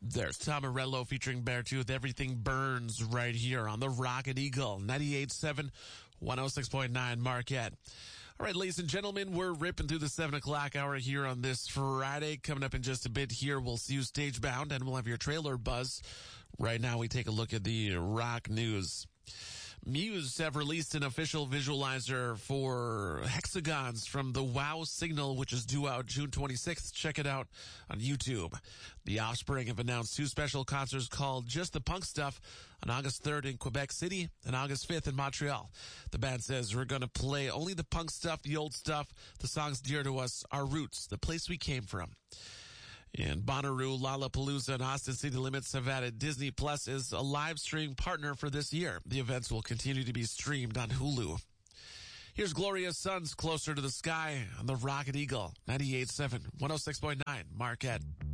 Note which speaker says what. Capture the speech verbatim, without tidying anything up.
Speaker 1: There's Tom Morello featuring Beartooth. Everything Burns right here on the Rocket Eagle, ninety-eight point seven, one oh six point nine Marquette. All right, ladies and gentlemen, we're ripping through the seven o'clock hour here on this Friday. Coming up in just a bit here, we'll see you stage-bound, and we'll have your trailer buzz. Right now, we take a look at the rock news. Muse have released an official visualizer for hexagons from the WoW signal, which is due out June twenty-sixth. Check it out on YouTube. The Offspring have announced two special concerts called Just the Punk Stuff on August third in Quebec City and August fifth in Montreal. The band says, we're going to play only the punk stuff, the old stuff, the songs dear to us, our roots, the place we came from. In Bonnaroo, Lollapalooza, and Austin City Limits have added Disney Plus as a live stream partner for this year. The events will continue to be streamed on Hulu. Here's Gloria Sons, Closer to the Sky on the Rocket Eagle, ninety-eight point seven, one oh six point nine Marquette.